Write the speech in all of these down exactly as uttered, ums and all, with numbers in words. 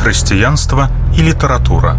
хрысціянства і літаратура.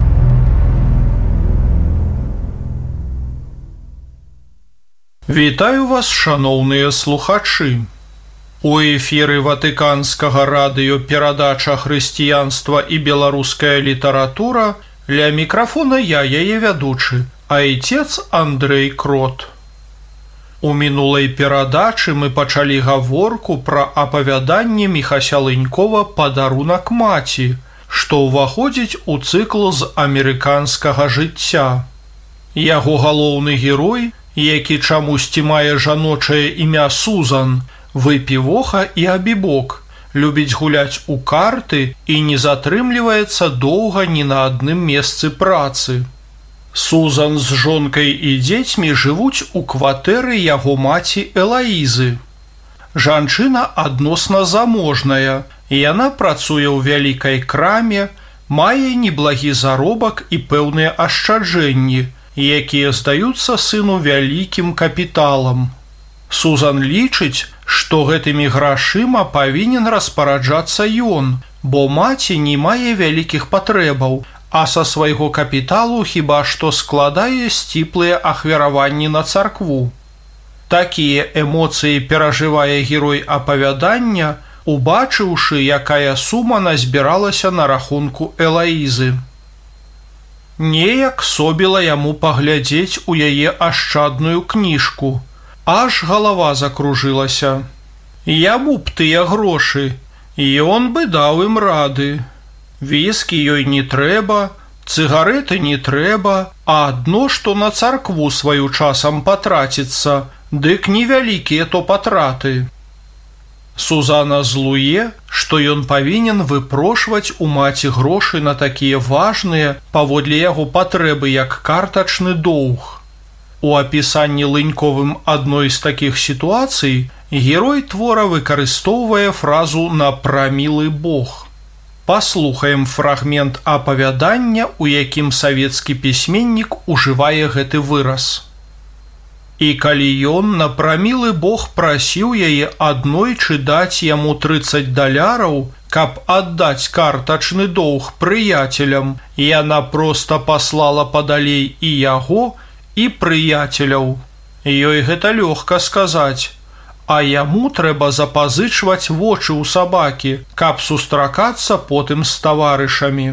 Вітаю вас, шаноўныя слухачы. У эфіры Ватыканскага радыё перадача хрысціянства і беларуская літаратура. Ля мікрафона я, яе вядучы, айцец Андрэй Крот. У мінулай перадачы мы пачалі гаворку пра апавяданне Міхася Лынькова «Падарунак маці», што ўваходзіць у цыкл з амерыканскага жыцця. Яго галоўны герой, які чамусьці мае жаночае імя Сузан, выпівоха і абібок, любіць гуляць у карты і не затрымліваецца доўга ні на адным месцы працы. Сузан з жонкай і дзецьмі жывуць у кватэры яго маці Элаізы. Жанчына адносна заможная, і яна працуе ў вялікай краме, мае неблагі заробак і пэўныя ашчаджэнні, якія здаюцца сыну вялікім капіталам. Сузан лічыць, што гэтымі грашыма павінен распараджацца ён, бо маці не мае вялікіх патрэбаў, а са свайго капіталу хіба што складае сціплыя ахвяраванні на царкву. Такія эмоцыі перажывае герой апавядання, убачыўшы, якая сума назбіралася на рахунку Элаізы. Неяк собіла яму паглядзець у яе ашчадную кніжку. Аж галава закружылася. Яму б тыя грошы, і ён бы даў ім рады. Віскі ёй не трэба, цыгарэты не трэба, а адно, што на царкву сваю часам патраціцца, дык невялікія то патраты. Сузана злуе, што ён павінен выпрошваць у маці грошы на такія важныя, паводле яго патрэбы, як картачны доўг. У апісанні Лыньковым адной з такіх сітуацый герой твора выкарыстоўвае фразу «на прамілы Бог». Паслухаем фрагмент апавядання, у якім савецкі пісьменнік ужывае гэты выраз. І калі ён на прамілы Бог прасіў яе аднойчы даць яму трыццаць даляраў, каб аддаць картачны доўг прыяцелям, яна проста паслала падалей і яго, і прыяцеляў. Ёй гэта лёгка сказаць, а яму трэба запазычваць вочы ў сабакі, каб сустракацца потым з таварышамі.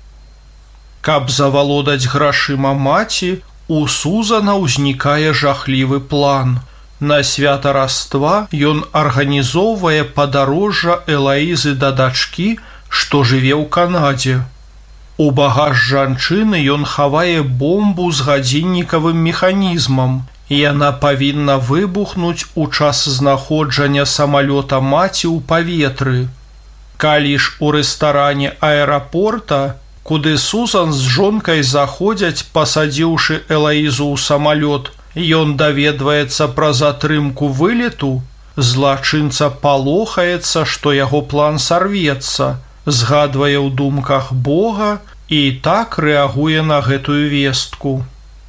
Каб завалодаць грашыма маці, у Сузана ўзнікае жахлівы план. На свята Раства ён арганізоўвае падарожжа Элаізы да дачкі, што жыве ў Канадзе. У багаж жанчыны ён хавае бомбу з гадзіннікавым механізмам. Яна павінна выбухнуць у час знаходжання самалёта маці ў паветры. Калі ж у рэстаране аэрапорта, куды Сузан з жонкай заходзяць, пасадзіўшы Элаізу ў самалёт, ён даведваецца пра затрымку вылету, злачынца палохаецца, што яго план сарвецца, згадвае ў думках Бога і так рэагуе на гэтую вестку.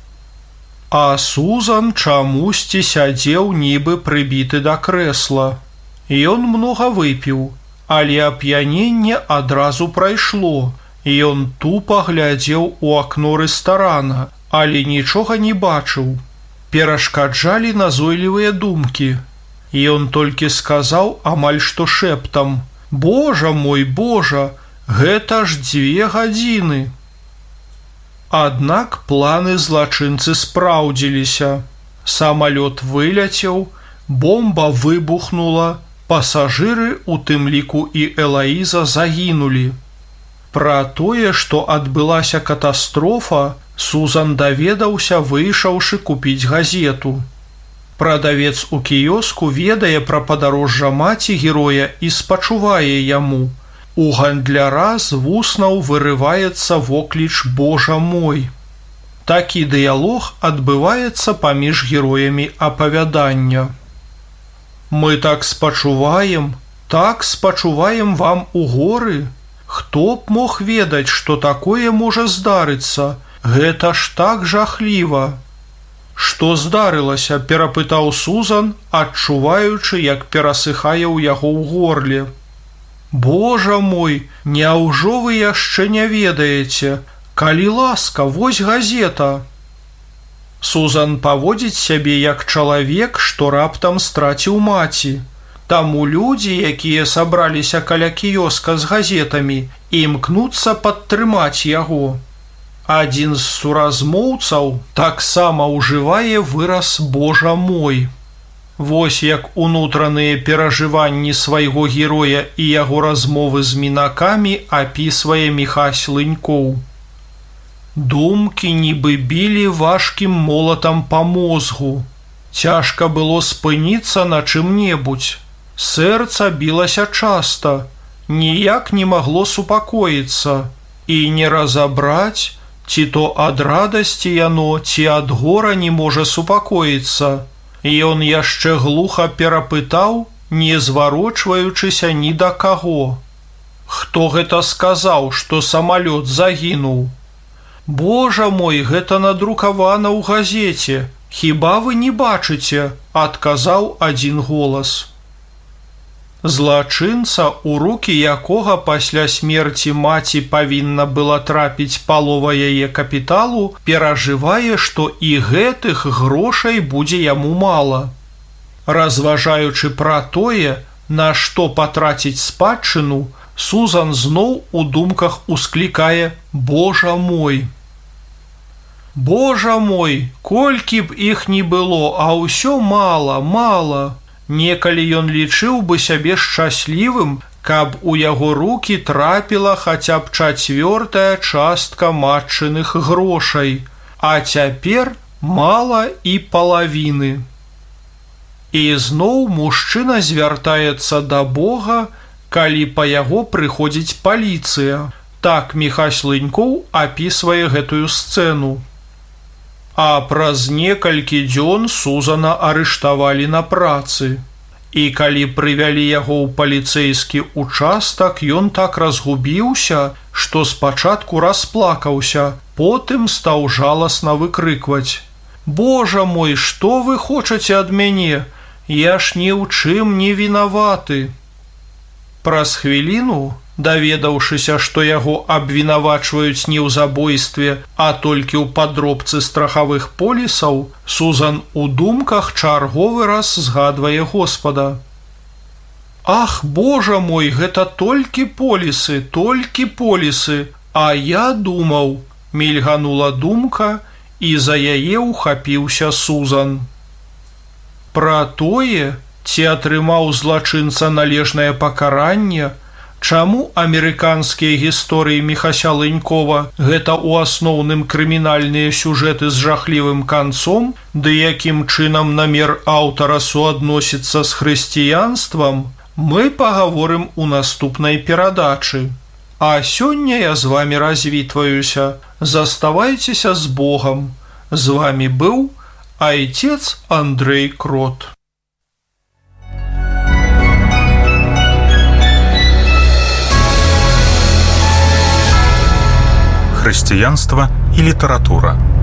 А Сузан чамусьці сядзеў нібы прыбіты да крэсла. Ён многа выпіў, але ап'яненне адразу прайшло, і ён тупа глядзеў у акно рэстарана, але нічога не бачыў. Перашкаджалі назойлівыя думкі. Ён толькі сказаў амаль што шэптам: «Божа мой, Божа, гэта ж дзве гадзіны!» Аднак планы злачынцы спраўдзіліся. Самалёт выляцеў, бомба выбухнула, пасажыры, у тым ліку і Элаіза, загінулі. Пра тое, што адбылася катастрофа, Сузан даведаўся, выйшаўшы купіць газету. Прадавец у кіёску ведае пра падарожжа маці героя і спачувае яму. У гандляра з вуснаў вырываецца вокліч «Божа мой». Такі дыялог адбываецца паміж героямі апавядання. «Мы так спачуваем, так спачуваем вам у горы. Хто б мог ведаць, што такое можа здарыцца? Гэта ж так жахліва!» «Што здарылася?» – перапытаў Сузан, адчуваючы, як перасыхае ў яго ў горле. Божа мой, няўжо вы яшчэ не ведаеце? Калі ласка, вось газета. Сузан паводзіць сябе як чалавек, што раптам страціў маці. Таму людзі, якія сабраліся каля кіёска з газетамі, імкнуцца падтрымаць яго. Адзін з суразмоўцаў таксама ўжывае выраз «Божа мой». Вось як унутраныя перажыванні свайго героя і яго размовы з мінакамі апісвае Міхась Лынькоў. Думкі нібы білі важкім молатам па мозгу. Цяжка было спыніцца на чым-небудзь. Сэрца білася часта, ніяк не магло супакоіцца, і не разабраць, ці то ад радасці яно, ці ад гора не можа супакоіцца. Ён яшчэ глуха перапытаў, не зварочваючыся ні да каго. Хто гэта сказаў, што самалёт загінуў? Божа мой, гэта надрукавана ў газеце. Хіба вы не бачыце? Адказаў адзін голас. Злачынца, у рукі якога пасля смерці маці павінна была трапіць палова яе капіталу, перажывае, што і гэтых грошай будзе яму мала. Разважаючы пра тое, на што патраціць спадчыну, Сузан зноў у думках усклікае «Божа мой». Божа мой, колькі б іх не было, а ўсё мала, мала. Некалі ён лічыў бы сябе шчаслівым, каб у яго рукі трапіла хаця б чацвёртая частка матчыных грошай, а цяпер мала і палавіны. І зноў мужчына звяртаецца да Бога, калі па яго прыходзіць паліцыя. Так Міхась Лынькоў апісвае гэтую сцэну. А праз некалькі дзён Сузана арыштавалі на працы. І калі прывялі яго ў паліцэйскі участак, ён так разгубіўся, што спачатку расплакаўся, потым стаў жаласна выкрыкваць: «Божа мой, што вы хочаце ад мяне? Я ж ні ў чым не вінаваты». Праз хвіліну, даведаўшыся, што яго абвінавачваюць не ў забойстве, а толькі ў падробцы страхавых полісаў, Сузан у думках чарговы раз згадвае Господа. «Ах, Божа мой, гэта толькі полісы, толькі полісы, а я думаў», – мільганула думка, і за яе ухапіўся Сузан. Пра тое, ці атрымаў злачынца належнае пакаранне, чаму амерыканскія гісторыі Міхася Лынькова гэта ў асноўным крымінальныя сюжэты з жахлівым канцом, ды якім чынам намер аўтара суадносіцца з хрысціянствам, мы пагаворым у наступнай перадачы. А сёння я з вамі развітваюся. Заставайцеся з Богам. З вамі быў айцец Андрэй Крот. Христианство и литература.